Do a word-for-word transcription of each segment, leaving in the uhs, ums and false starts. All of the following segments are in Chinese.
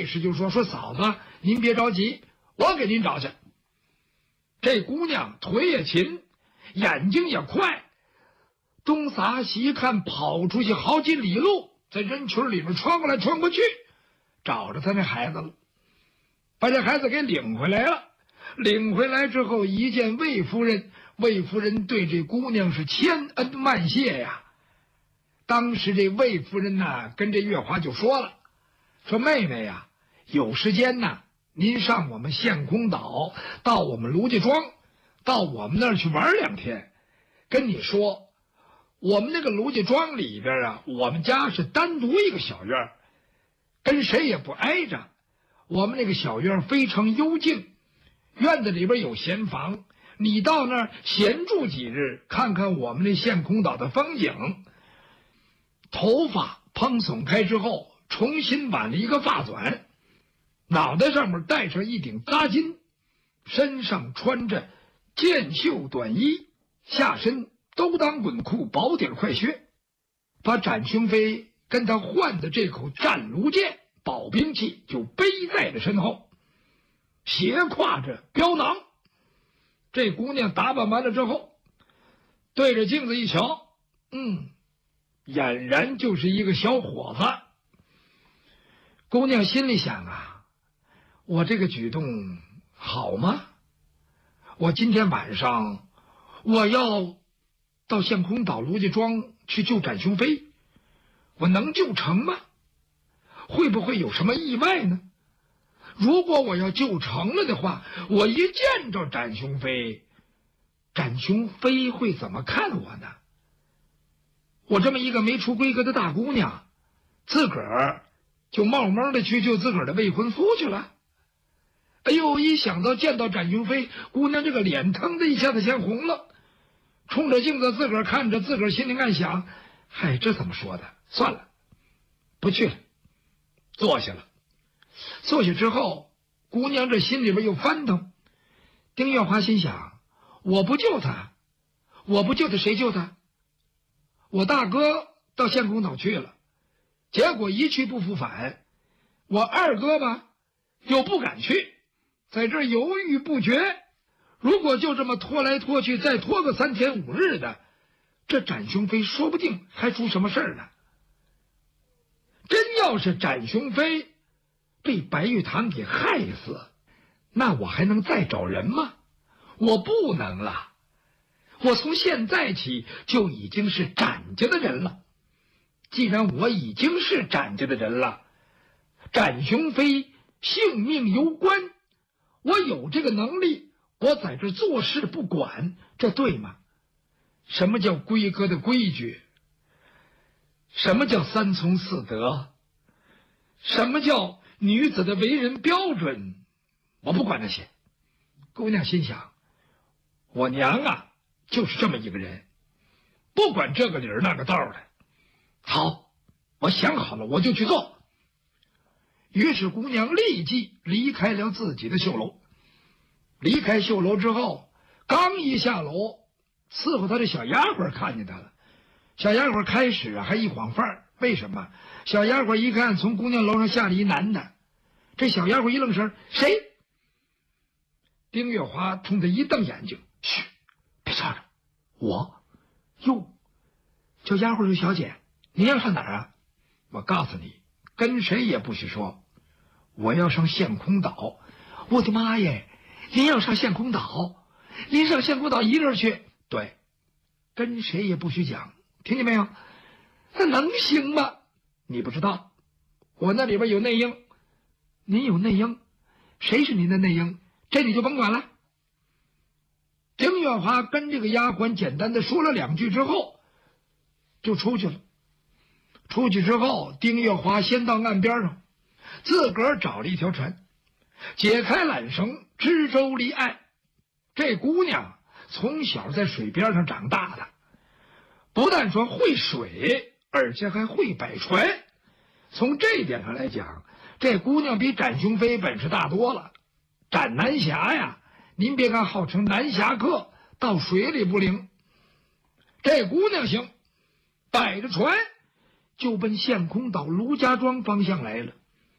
时就说：“说嫂子，您别着急，我给您找去。”这姑娘腿也勤，眼睛也快，东撒西看，跑出去好几里路，在人群里面穿过来穿过去，找着他那孩子了，把这孩子给领回来了。领回来之后，一见魏夫人，魏夫人对这姑娘是千恩万谢呀。当时这魏夫人呢，跟这月华就说了，说妹妹呀，有时间呢，您上我们献空岛，到我们卢家庄，到我们那儿去玩两天。跟你说，我们那个卢家庄里边啊，我们家是单独一个小院，跟谁也不挨着。我们那个小院非常幽静，院子里边有闲房，你到那儿闲住几日，看看我们那献空岛的风景。头发蓬松开之后，重新挽了一个发卷，脑袋上面戴上一顶扎巾，身上穿着箭袖短衣，下身兜裆滚裤，薄底快靴，把展雄飞跟他换的这口战卢剑宝兵器就背在了身后，斜挎着镖囊。这姑娘打扮完了之后，对着镜子一瞧，嗯，俨然就是一个小伙子。姑娘心里想啊，我这个举动好吗？我今天晚上我要到献空岛卢家庄去救展雄飞，我能救成吗？会不会有什么意外呢？如果我要救成了的话，我一见着展雄飞，展雄飞会怎么看我呢？我这么一个没出闺阁的大姑娘，自个儿就冒蒙的去救自个儿的未婚夫去了。哎呦，一想到见到展雄飞，姑娘这个脸腾的一下子先红了，冲着镜子自个儿看着，自个儿心里暗想，嗨，这怎么说的？算了，不去了。坐下了。坐下之后，姑娘这心里边又翻腾。丁月华心想，我不救他，我不救他谁救他？我大哥到献空岛去了，结果一去不复返，我二哥吧又不敢去，在这儿犹豫不决。如果就这么拖来拖去，再拖个三天五日的，这展雄飞说不定还出什么事儿呢。真要是展雄飞被白玉堂给害死，那我还能再找人吗？我不能了，我从现在起就已经是展家的人了。既然我已经是展家的人了，展雄飞性命攸关，我有这个能力，我在这做事不管，这对吗？什么叫规格的规矩？什么叫三从四德？什么叫女子的为人标准？我不管那些。姑娘心想，我娘啊就是这么一个人，不管这个理儿那个道的。好，我想好了，我就去做。于是姑娘立即离开了自己的绣楼。离开绣楼之后，刚一下楼，伺候她的小丫鬟看见她了。小丫鬟开始啊还一晃范儿，为什么？小丫鬟一看从姑娘楼上下来一男的，这小丫鬟一愣神，谁？丁月华冲他一瞪眼睛，嘘，别吵吵，我。哟，叫丫鬟说，小姐，您要上哪儿啊？我告诉你，跟谁也不许说，我要上献空岛。我的妈耶，您要上献空岛？您上献空岛一人去？对，跟谁也不许讲，听见没有？那能行吗？你不知道，我那里边有内应。您有内应？谁是您的内应？这你就甭管了。丁月华跟这个丫鬟简单的说了两句之后，就出去了。出去之后，丁月华先到岸边上，自个儿找了一条船，解开缆绳，支舟离岸。这姑娘从小在水边上长大的，不但说会水，而且还会摆船。从这一点上来讲，这姑娘比展雄飞本事大多了。展南侠呀，您别看号称南侠客，到水里不灵。这姑娘行，摆着船就奔献空岛卢家庄方向来了。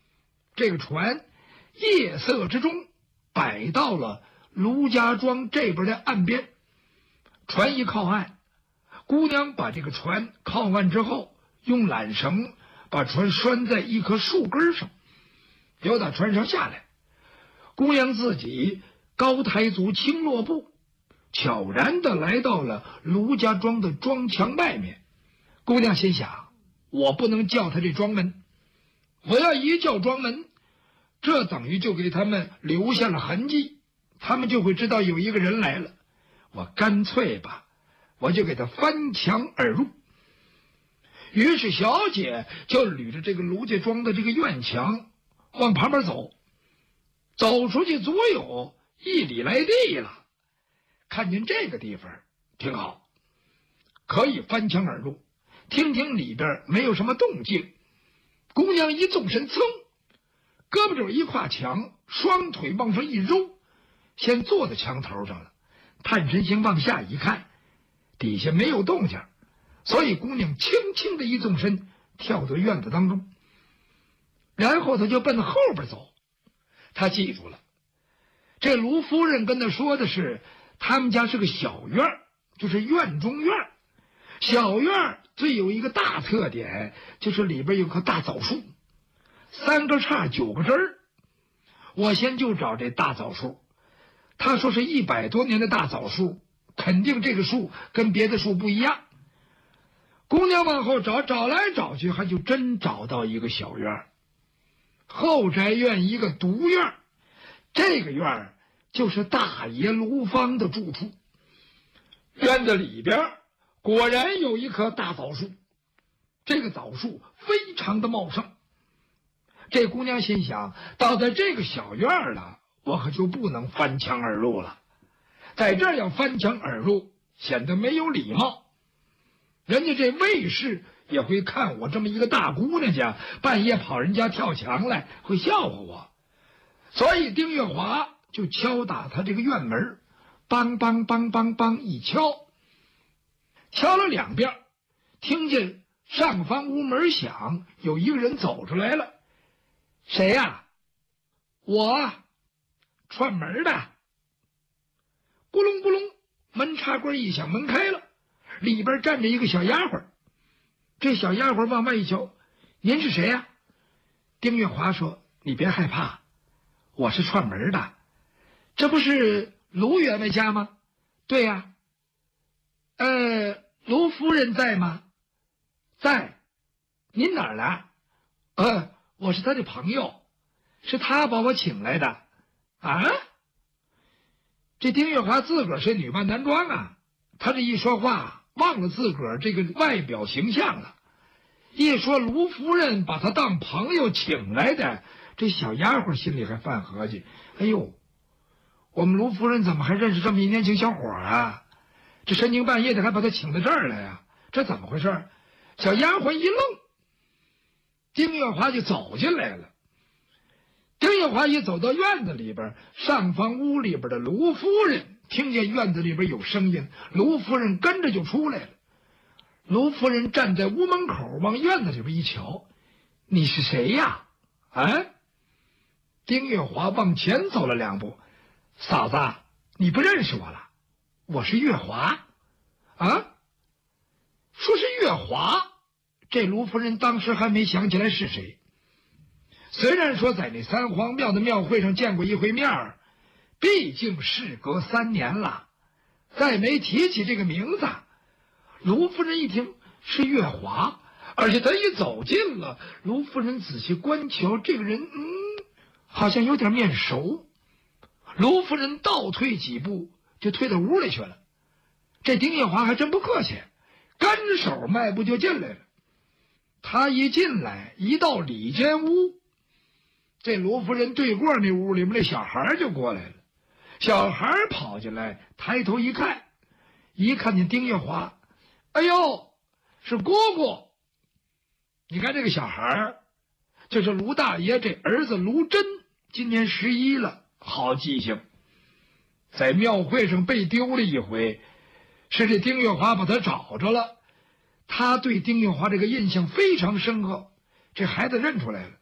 这个船夜色之中摆到了卢家庄这边的岸边。船一靠岸，姑娘把这个船靠岸之后，用缆绳把船拴在一棵树根上，要打船上下来。姑娘自己高抬足，轻落步，悄然地来到了卢家庄的庄墙外面。姑娘心想，我不能叫他这庄门，我要一叫庄门，这等于就给他们留下了痕迹，他们就会知道有一个人来了。我干脆吧，我就给他翻墙而入。于是小姐就捋着这个卢家庄的这个院墙往旁边走，走出去足有一里来地了。看见这个地方挺好，可以翻墙而入，听听里边没有什么动静。姑娘一纵身，噌，胳膊肘一跨墙，双腿往上一揉，先坐在墙头上了。探身形往下一看，底下没有动静，所以姑娘轻轻的一纵身，跳到院子当中。然后她就奔后边走。她记住了，这卢夫人跟她说的是他们家是个小院，就是院中院。小院最有一个大特点，就是里边有棵大枣树，三个叉九个枝儿。我先就找这大枣树，他说是一百多年的大枣树，肯定这个树跟别的树不一样。姑娘往后找，找来找去，还就真找到一个小院，后宅院一个独院。这个院就是大爷卢芳的住处。院子里边果然有一棵大枣树，这个枣树非常的茂盛。这姑娘心想，到在这个小院了，我可就不能翻墙而入了。在这儿要翻墙而入，显得没有礼貌，人家这卫士也会看我这么一个大姑娘家半夜跑人家跳墙来，会笑话我。所以丁月华就敲打他这个院门，梆梆梆梆梆一敲，敲了两遍，听见上方屋门响，有一个人走出来了。谁呀、啊？我，串门的。咕隆咕隆，门插棍一响，门开了，里边站着一个小丫鬟。这小丫鬟往外一瞧，您是谁呀、啊？丁月华说，你别害怕，我是串门的。这不是卢员外家吗？对呀、啊。呃，卢夫人在吗？在。您哪儿来？呃，我是他的朋友，是他把我请来的。啊？这丁月华自个儿是女扮男装啊，他这一说话忘了自个儿这个外表形象了。一说卢夫人把他当朋友请来的，这小丫鬟心里还犯合计，哎呦，我们卢夫人怎么还认识这么一年轻小伙啊？这深更半夜的还把他请到这儿来呀、啊？这怎么回事？小丫鬟一愣，丁月华就走进来了。丁月华一走到院子里边，上房屋里边的卢夫人听见院子里边有声音，卢夫人跟着就出来了。卢夫人站在屋门口，往院子里边一瞧，你是谁呀？啊？丁月华往前走了两步，嫂子，你不认识我了？我是月华。啊？说是月华，这卢夫人当时还没想起来是谁。虽然说在那三皇庙的庙会上见过一回面，毕竟事隔三年了，再没提起这个名字。卢夫人一听是月华，而且他一走近了，卢夫人仔细观瞧，这个人嗯，好像有点面熟。卢夫人倒退几步就退到屋里去了。这丁月华还真不客气，干手迈步就进来了。他一进来，一到里间屋，这卢夫人对过那屋里面那小孩就过来了。小孩跑进来，抬头一看，一看见丁月华，哎呦，是姑姑。你看这个小孩，就是卢大爷这儿子卢真，今年十一了，好记性。在庙会上被丢了一回，是这丁月华把他找着了，他对丁月华这个印象非常深刻，这孩子认出来了。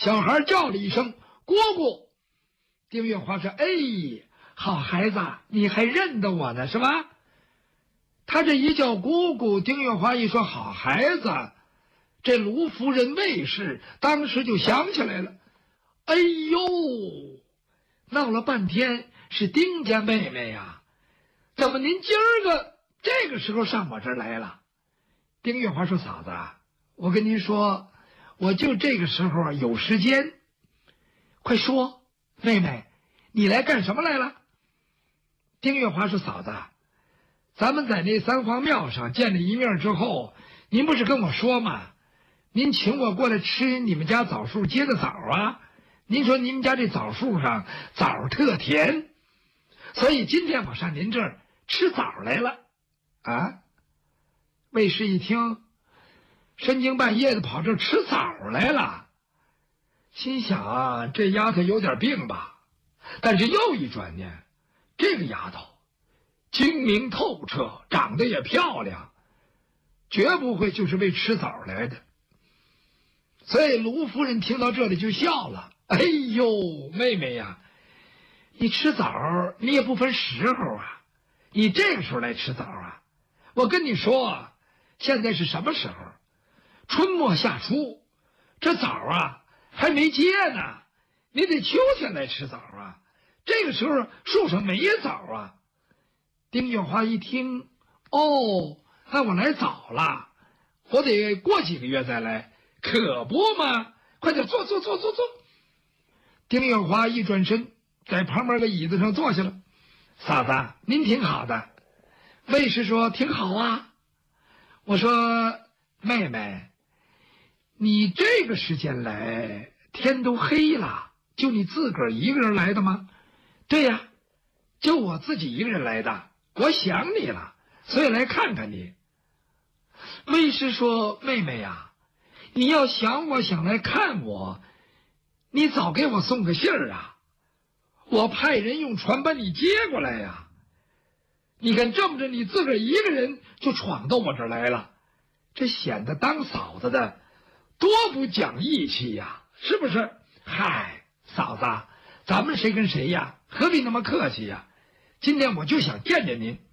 小孩叫了一声姑姑。丁月华说：“哎，好孩子，你还认得我呢是吧？”他这一叫姑姑，丁月华一说好孩子，这卢夫人卫士当时就想起来了。哎呦，闹了半天是丁家妹妹呀，怎么您今儿个这个时候上我这儿来了？丁月华说：“嫂子，我跟您说，我就这个时候有时间，快说，妹妹，你来干什么来了？”丁月华说：“嫂子，咱们在那三皇庙上见了一面之后，您不是跟我说吗？您请我过来吃你们家枣树结的枣啊。您说你们家这枣树上枣特甜，所以今天我上您这儿吃枣来了。”啊！卫士一听，深更半夜的跑这儿吃枣来了，心想啊，这丫头有点病吧？但是又一转念，这个丫头精明透彻，长得也漂亮，绝不会就是为吃枣来的。所以卢夫人听到这里就笑了：“哎呦，妹妹呀，你吃枣你也不分时候啊，你这个时候来吃枣啊？我跟你说，现在是什么时候？春末夏初，这枣啊还没结呢，你得秋天来吃枣啊。这个时候树上没枣啊。”丁月华一听，哦，那我来早了，我得过几个月再来，可不嘛？快点坐坐坐坐坐。丁月华一转身，在旁边的椅子上坐下了。嫂子，您挺好的。卫士说：“挺好啊。”我说：“妹妹，你这个时间来，天都黑了，就你自个儿一个人来的吗？”“对呀，就我自己一个人来的。我想你了，所以来看看你。”卫士说：“妹妹呀，你要想我想来看我，你早给我送个信儿啊，我派人用船把你接过来呀。你看这么着，你自个儿一个人就闯到我这儿来了，这显得当嫂子的多不讲义气呀，是不是？嗨，嫂子，咱们谁跟谁呀？何必那么客气呀？今天我就想见见您。”“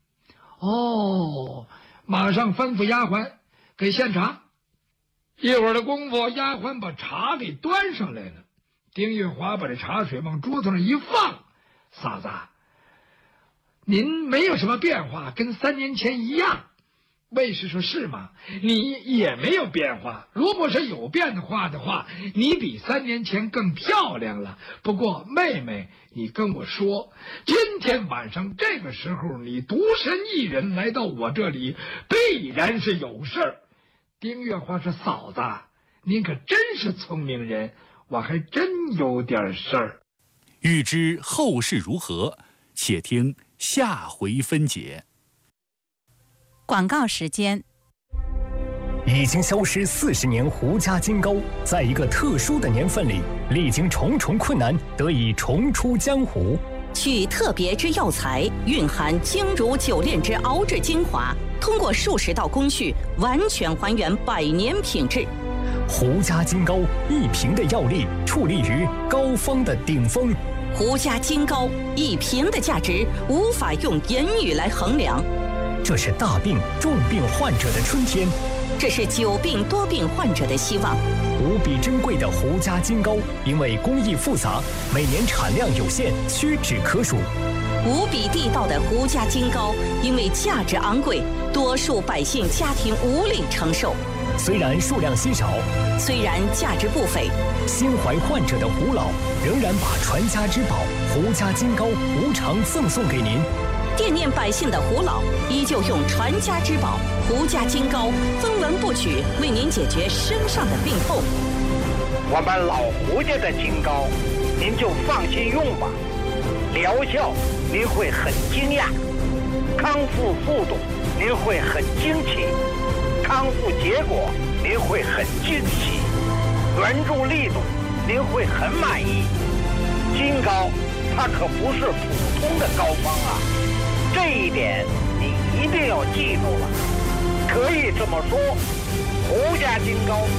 哦，马上吩咐丫鬟给献茶。”一会儿的功夫，丫鬟把茶给端上来了。丁月华把这茶水往桌子上一放：“嫂子，您没有什么变化，跟三年前一样。”卫士说：“是吗？你也没有变化。如果是有变化的话，你比三年前更漂亮了。不过妹妹，你跟我说，今天晚上这个时候你独身一人来到我这里，必然是有事儿。”丁月华说：“嫂子，您可真是聪明人，我还真有点事儿。” 欲知后事如何，且听下回分解。 广告时间。 已经消失四十年胡家金糕，在一个特殊的年份里，历经重重困难，得以重出江湖。 取特别之药材，蕴含精如九炼之熬制精华，通过数十道工序，完全还原百年品质。 胡家金糕一瓶的药力，矗立于膏方的顶峰。 胡家金糕一瓶的价值，无法用言语来衡量。 这是大病重病患者的春天， 这是久病多病患者的希望。 无比珍贵的胡家金糕，因为工艺复杂，每年产量有限，屈指可数。 无比地道的胡家金糕，因为价值昂贵，多数百姓家庭无力承受。 虽然数量稀少， 虽然价值不菲， 心怀患者的胡老仍然把传家之宝胡家金糕无偿赠送给您。 惦念百姓的胡老依旧用传家之宝胡家金糕分文不取，为您解决身上的病痛。 我们老胡家的金糕，您就放心用吧，疗效您会很惊讶，康复速度您会很惊奇，康复结果您会很惊喜，援助力度您会很满意。金糕它可不是普通的膏方啊，这一点你一定要记住了。可以这么说，胡家金糕它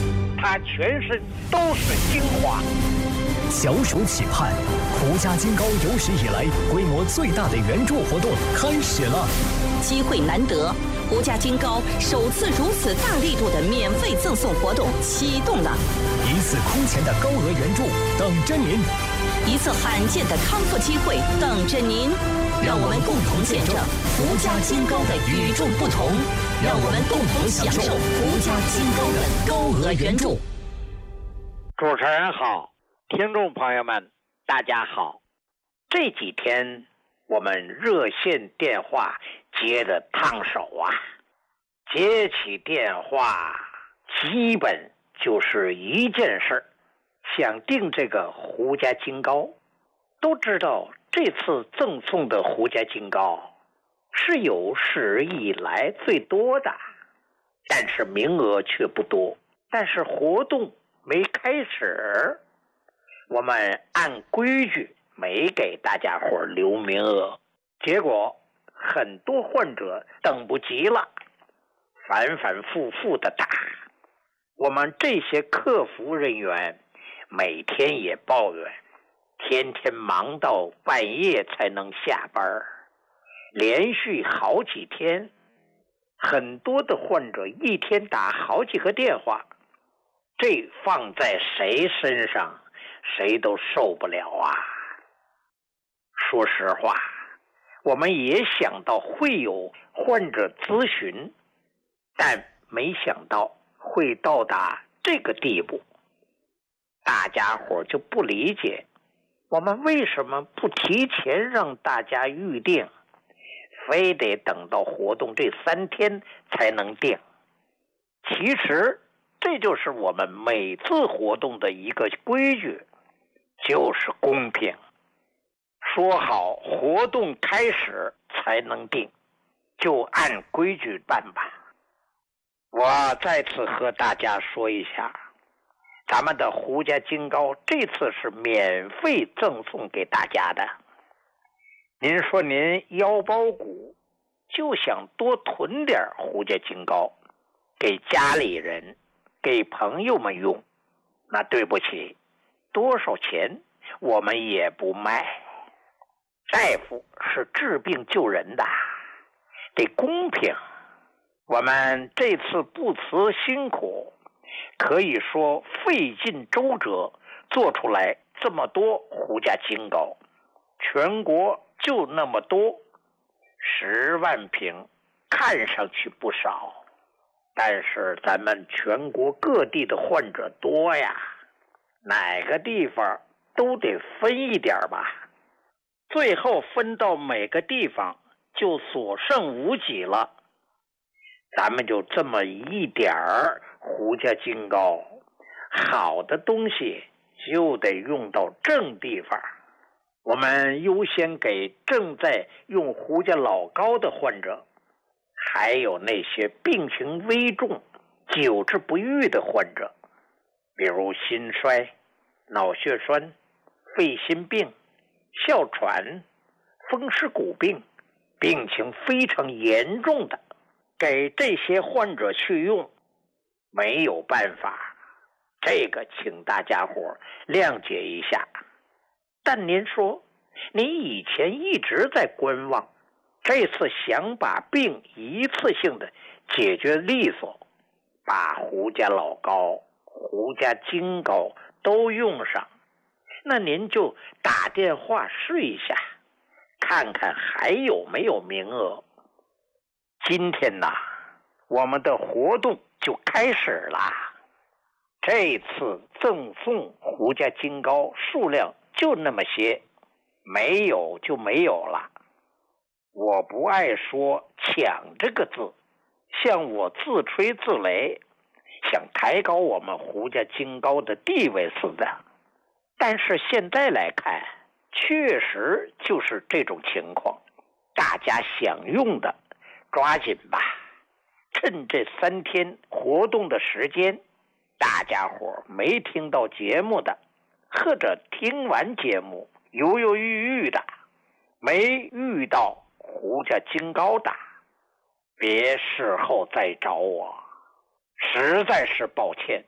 他全身都是精华。 小手起盼，胡家金糕有史以来规模最大的援助活动开始了。 机会难得，胡家金糕首次如此大力度的免费赠送活动启动了。 一次空前的高额援助等着您， 一次罕见的康复机会等着您。让我们共同见证胡家金糕的与众不同，让我们共同享受胡家金糕的高额援助。 主持人好，听众朋友们大家好。这几天我们热线电话接得烫手啊，接起电话基本就是一件事，想订这个胡家金糕。都知道这次赠送的胡家金糕是有史以来最多的，但是名额却不多。但是活动没开始，我们按规矩没给大家伙留名额，结果很多患者等不及了，反反复复的打。我们这些客服人员每天也抱怨，天天忙到半夜才能下班，连续好几天，很多的患者一天打好几个电话，这放在谁身上谁都受不了啊。说实话，我们也想到会有患者咨询，但没想到会到达这个地步。大家伙就不理解，我们为什么不提前让大家预定，非得等到活动这三天才能定？其实这就是我们每次活动的一个规矩，就是公平。说好活动开始才能定，就按规矩办吧。我再次和大家说一下，咱们的胡家金糕这次是免费赠送给大家的。您说您腰包鼓就想多囤点胡家金糕给家里人给朋友们用，那对不起，多少钱我们也不卖。大夫是治病救人的，得公平。我们这次不辞辛苦，可以说费尽周折做出来这么多胡家金糕，全国就那么多，十万瓶看上去不少，但是咱们全国各地的患者多呀，哪个地方都得分一点吧，最后分到每个地方就所剩无几了。咱们就这么一点儿胡家金糕，好的东西就得用到正地方。我们优先给正在用胡家老糕的患者，还有那些病情危重久治不愈的患者，比如心衰、脑血栓、肺心病、哮喘、风湿骨病，病情非常严重的，给这些患者去用，没有办法，这个请大家伙谅解一下。但您说，您以前一直在观望，这次想把病一次性的解决利索，把胡家老糕、胡家金糕都用上，那您就打电话试一下，看看还有没有名额。今天呐，我们的活动就开始了。这次赠送胡家金糕数量就那么些，没有就没有了。我不爱说抢这个字，像我自吹自擂，想抬高我们胡家金糕的地位似的。但是现在来看，确实就是这种情况，大家想用的抓紧吧，趁这三天活动的时间，大家伙没听到节目的，或者听完节目犹犹豫豫的，没遇到胡家金糕的，别事后再找我，实在是抱歉。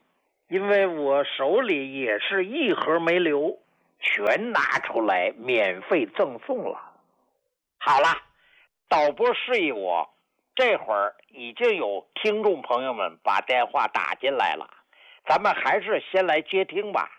因为我手里也是一盒没留，全拿出来免费赠送了。好了，导播示意我，这会儿已经有听众朋友们把电话打进来了，咱们还是先来接听吧。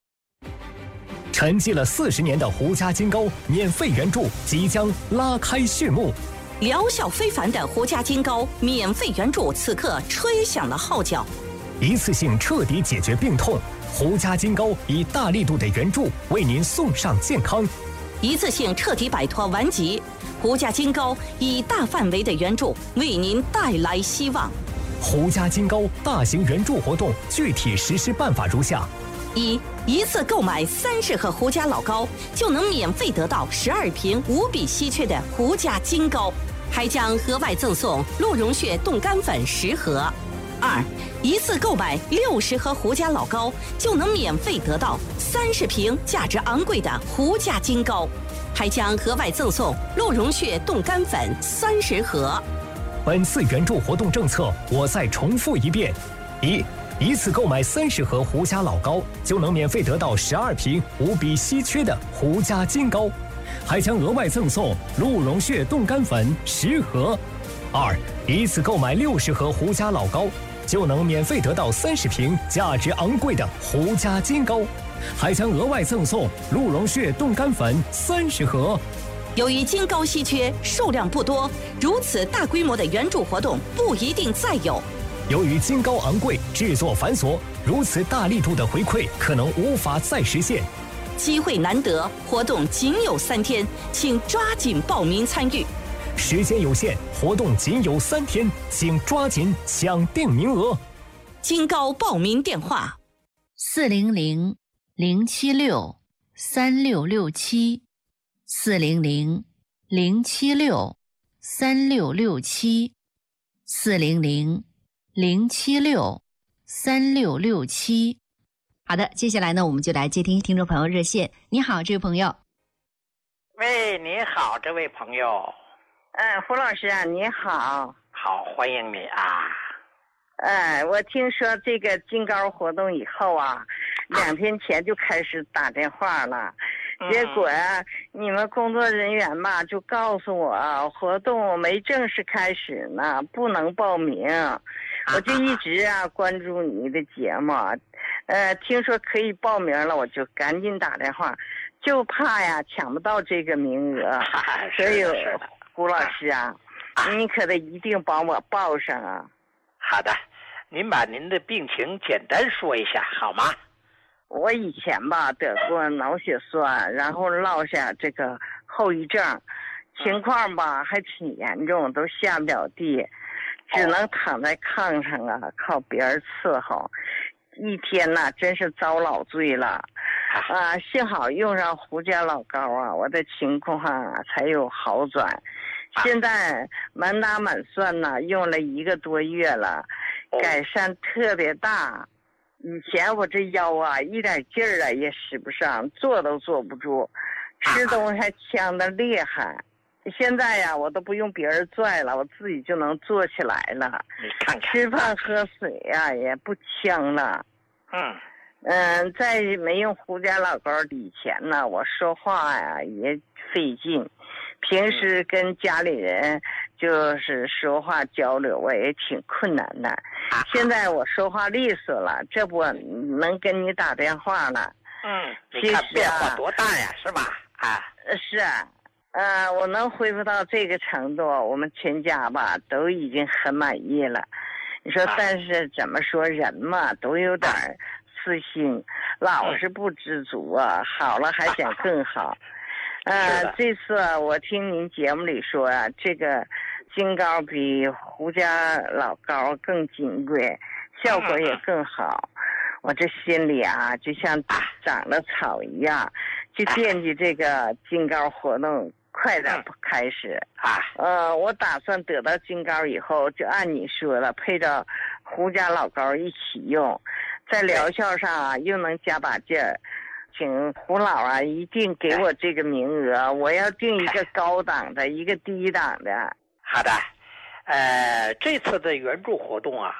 沉寂了四十年的胡家金钩免费援助即将拉开序幕， 疗效非凡的胡家金钩免费援助此刻吹响了号角， 一次性彻底解决病痛，胡家金钩以大力度的援助为您送上健康， 一次性彻底摆脱顽疾，胡家金钩以大范围的援助为您带来希望。 胡家金钩大型援助活动具体实施办法如下： 一、一次购买三十盒胡家老高，就能免费得到十二瓶无比稀缺的胡家金钩，还将额外赠送鹿茸血冻干粉十盒。二、一次购买六十盒胡家老高，就能免费得到三十瓶价值昂贵的胡家金钩，还将额外赠送鹿茸血冻干粉三十盒。 本次援助活动政策我再重复一遍：一、一次购买三十盒胡家老高，就能免费得到十二瓶无比稀缺的胡家金钩，还将额外赠送鹿茸血冻干粉十盒。二、一次购买六十盒胡家老高，就能免费得到三十瓶价值昂贵的胡家金钩，还将额外赠送鹿茸血冻干粉三十盒。 由于金钩稀缺，数量不多，如此大规模的援助活动不一定再有。 由于金钩昂贵，制作繁琐，如此大力度的回馈可能无法再实现。 机会难得，活动仅有三天，请抓紧报名参与。 时间有限，活动仅有三天，请抓紧抢定名额。 金钩报名电话： 四零零零七六三六六七，四零零零七六三六六七，四零零零七六三六六七。好的，接下来呢，我们就来接听听众朋友热线。你好，这位朋友。 喂，你好，这位朋友。 嗯，胡老师啊，你好。 好，欢迎你啊。 哎，我听说这个金钩活动以后啊，两天前就开始打电话了， 嗯、 结果啊，你们工作人员吧就告诉我，活动没正式开始呢，不能报名。我就一直啊关注你的节目，呃，听说可以报名了，我就赶紧打电话，就怕呀抢不到这个名额，所以胡老师啊，你可得一定帮我报上啊。 好的，您把您的病情简单说一下好吗？ 我以前吧得过脑血栓，然后落下这个后遗症，情况吧还挺严重，都下不了地，只能躺在炕上啊，靠别人伺候。一天呐，真是遭老罪了，啊！幸好用上胡家老高啊，我的情况啊才有好转。现在满打满算呢，用了一个多月了，改善特别大。以前我这腰啊，一点劲儿啊也使不上，坐都坐不住，吃东西还呛得厉害。现在呀，我都不用别人拽了，我自己就能坐起来了。 你看看， 吃饭喝水呀、啊、也不呛了。 嗯嗯，在没用胡家老高以前呢，我说话呀也费劲，平时跟家里人就是说话交流我也挺困难的。现在我说话利索了，这不能跟你打电话了。 嗯，你看变化多大呀，是吧？啊， 是啊。呃，我能恢复到这个程度，我们全家吧都已经很满意了。你说，但是怎么说，人嘛都有点私心，老是不知足啊。好了还想更好。呃，这次我听您节目里说啊，这个金钩比胡家老高更金贵，效果也更好。我这心里啊，就像长了草一样，就惦记这个金钩活动快点开始啊！呃，我打算得到金钩以后，就按你说了，配着胡家老高一起用，在疗效上啊又能加把劲儿。请胡老啊，一定给我这个名额，我要定一个高档的，一个低档的。 好的，呃，这次的援助活动啊，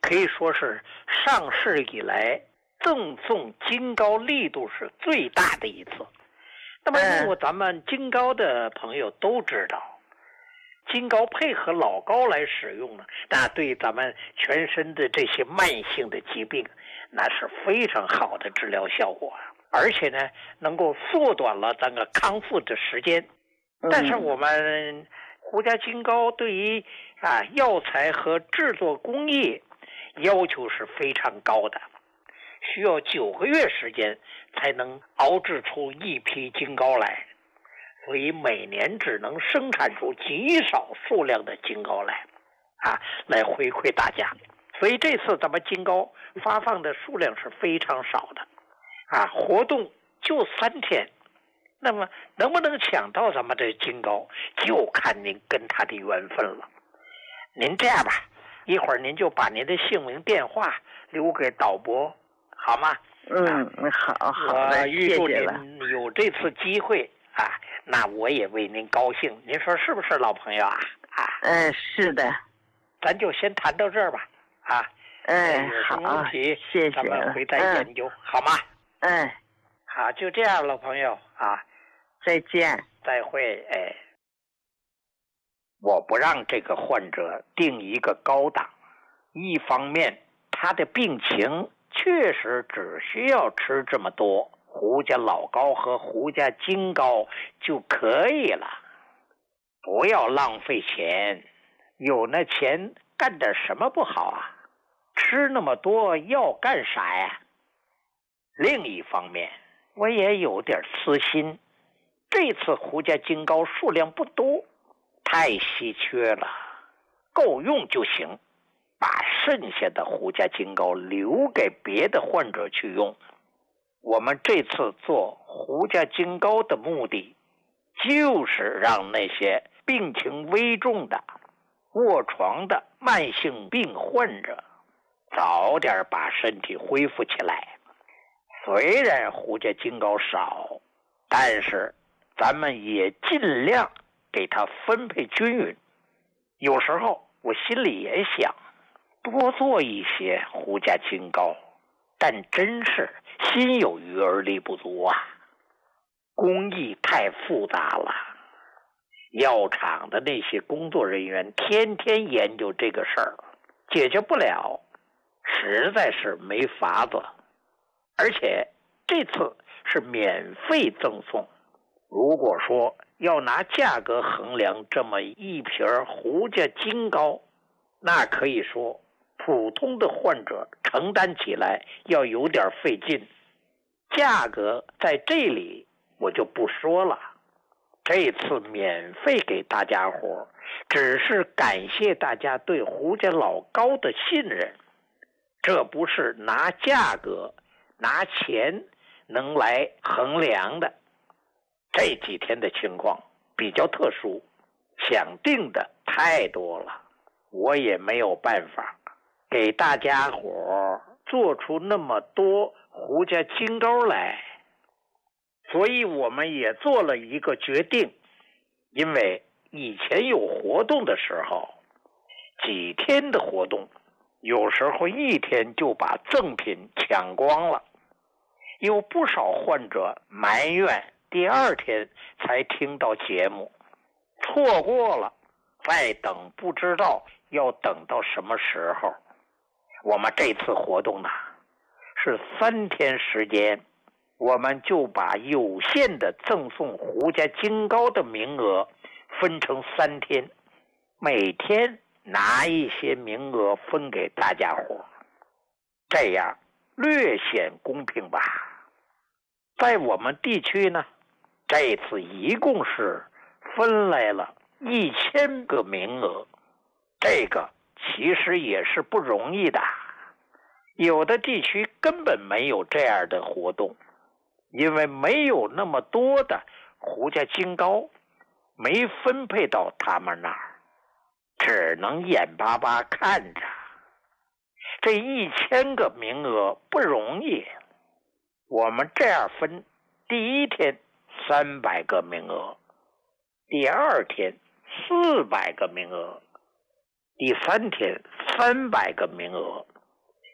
可以说是上市以来赠送金糕力度是最大的一次。那么用过咱们金糕的朋友都知道，金糕配合老膏来使用呢，那对咱们全身的这些慢性的疾病，那是非常好的治疗效果，而且呢，能够缩短了咱个康复的时间。但是我们胡家金糕对于啊药材和制作工艺要求是非常高的，需要九个月时间才能熬制出一批金糕来，所以每年只能生产出极少数量的金糕来，啊，来回馈大家。所以这次咱们金糕发放的数量是非常少的，啊，活动就三天。那么能不能抢到咱们这金糕，就看您跟他的缘分了。您这样吧，一会儿您就把您的姓名、电话留给导播，好吗？ 嗯，好好的， 我预祝谢谢了。 您有这次机会啊，那我也为您高兴。您说是不是，老朋友啊？啊， 嗯、呃，是的。 咱就先谈到这儿吧。啊， 哎， 有什么问题谢谢咱们回再研究， 嗯、 好吗？ 哎， 好，就这样，老朋友啊。 再见， 再会。哎，我不让这个患者定一个高档，一方面他的病情确实只需要吃这么多胡家老膏和胡家金膏就可以了，不要浪费钱，有那钱干点什么不好啊？吃那么多要干啥呀？另一方面，我也有点私心。这次胡家金膏数量不多，太稀缺了，够用就行，把剩下的胡家金膏留给别的患者去用。我们这次做胡家金膏的目的，就是让那些病情危重的、卧床的慢性病患者早点把身体恢复起来。虽然胡家金膏少，但是咱们也尽量给它分配均匀。有时候我心里也想多做一些胡家金膏，但真是心有余而力不足啊，工艺太复杂了，药厂的那些工作人员天天研究这个事儿，解决不了，实在是没法子。而且这次是免费赠送，如果说要拿价格衡量这么一瓶胡家金膏，那可以说普通的患者承担起来要有点费劲。价格在这里我就不说了，这次免费给大家伙，只是感谢大家对胡家老膏的信任，这不是拿价格拿钱能来衡量的。这几天的情况比较特殊，想定的太多了，我也没有办法给大家伙做出那么多胡家金膏来，所以我们也做了一个决定。因为以前有活动的时候，几天的活动有时候一天就把赠品抢光了，有不少患者埋怨第二天才听到节目，错过了再等不知道要等到什么时候。我们这次活动呢是三天时间，我们就把有限的赠送胡家金膏的名额分成三天，每天拿一些名额分给大家伙，这样略显公平吧。在我们地区呢，这次一共是分来了一千个名额，这个其实也是不容易的。有的地区根本没有这样的活动，因为没有那么多的胡家金膏，没分配到他们那儿，只能眼巴巴看着。这一千个名额不容易，我们这样分：第一天三百个名额，第二天四百个名额，第三天三百个名额，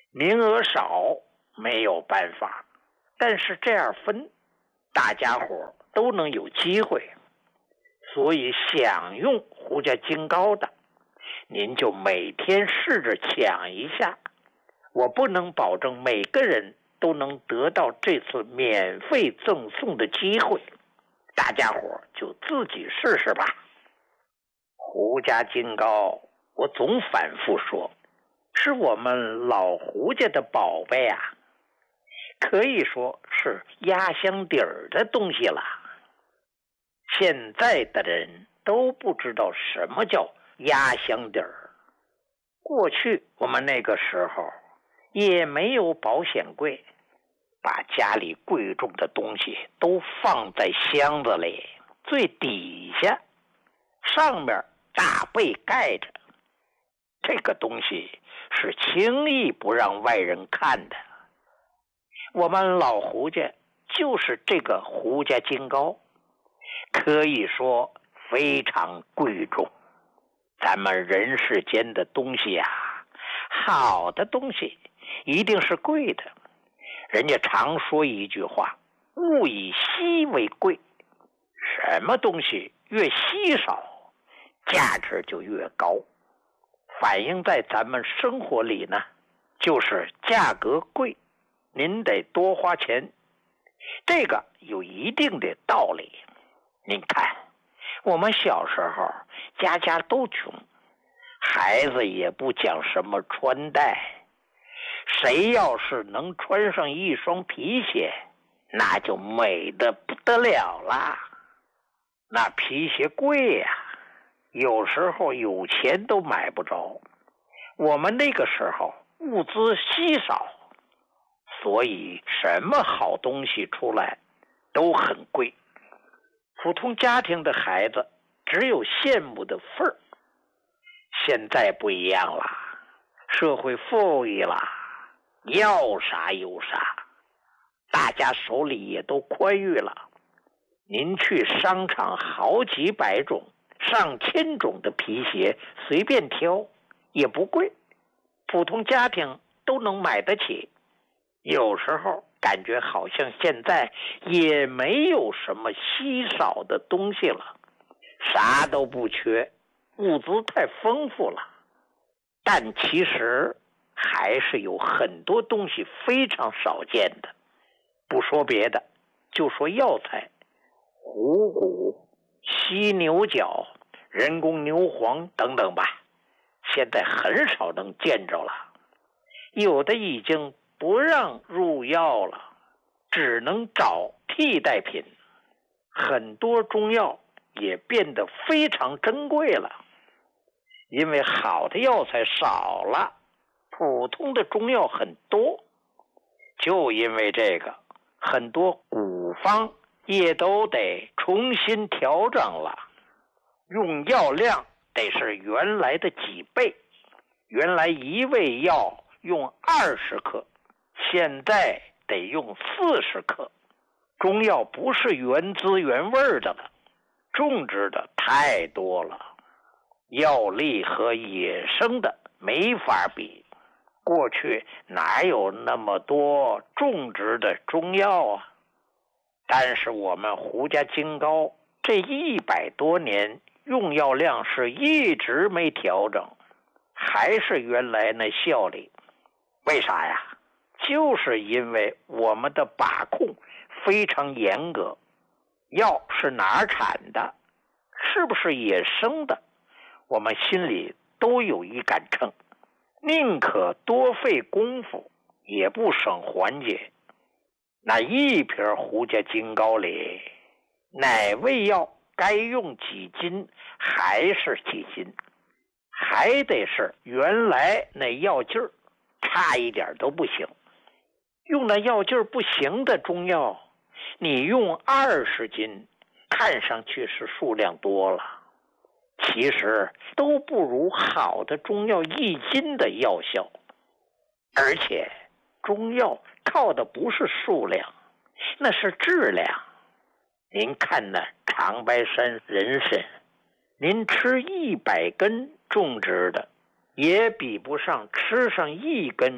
名额少没有办法，但是这样分，大家伙都能有机会。所以想用胡家金糕的，您就每天试着抢一下。我不能保证每个人都能得到这次免费赠送的机会，大家伙就自己试试吧。胡家金糕，我总反复说，是我们老胡家的宝贝啊，可以说是压箱底儿的东西了。现在的人都不知道什么叫压箱底儿。过去我们那个时候也没有保险柜，把家里贵重的东西都放在箱子里最底下，上面大被盖着。这个东西是轻易不让外人看的。我们老胡家就是这个胡家金糕，可以说非常贵重。咱们人世间的东西呀、啊，好的东西一定是贵的。人家常说一句话，物以稀为贵。什么东西越稀少，价值就越高。反映在咱们生活里呢，就是价格贵，您得多花钱。这个有一定的道理。您看，我们小时候家家都穷，孩子也不讲什么穿戴，谁要是能穿上一双皮鞋，那就美得不得了啦。那皮鞋贵呀、啊，有时候有钱都买不着。我们那个时候物资稀少，所以什么好东西出来都很贵。普通家庭的孩子只有羡慕的份儿。现在不一样了，社会富裕了，要啥有啥，大家手里也都宽裕了。您去商场，好几百种上千种的皮鞋随便挑，也不贵，普通家庭都能买得起。有时候感觉好像现在也没有什么稀少的东西了，啥都不缺，物资太丰富了。但其实还是有很多东西非常少见的。不说别的，就说药材，虎骨、犀牛角、人工牛黄等等吧，现在很少能见着了。有的已经不让入药了，只能找替代品。很多中药也变得非常珍贵了，因为好的药材少了，普通的中药很多。就因为这个，很多古方也都得重新调整了，用药量得是原来的几倍。原来一味药用二十克，现在得用四十克。中药不是原汁原味的了，种植的太多了，药力和野生的没法比。过去哪有那么多种植的中药啊？但是我们胡家金糕这一百多年用药量是一直没调整，还是原来那效力。为啥呀？就是因为我们的把控非常严格，药是哪儿产的，是不是野生的，我们心里都有一杆秤，宁可多费功夫也不省环节。那一瓶胡家金糕里，哪味药该用几斤还是几斤，还得是原来那药劲儿，差一点都不行。用那药劲儿不行的中药，你用二十斤，看上去是数量多了，其实都不如好的中药一斤的药效。而且中药靠的不是数量，那是质量。您看那长白山人参，您吃一百根种植的，也比不上吃上一根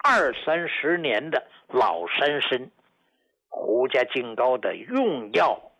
二三十年的老山参，胡家金膏的用药